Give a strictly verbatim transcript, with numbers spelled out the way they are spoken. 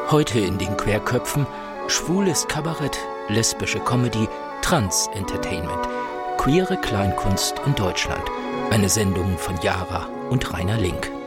Heute in den Querköpfen: schwules Kabarett, lesbische Comedy, Trans-Entertainment, queere Kleinkunst in Deutschland. Eine Sendung von Jara und Rainer Link.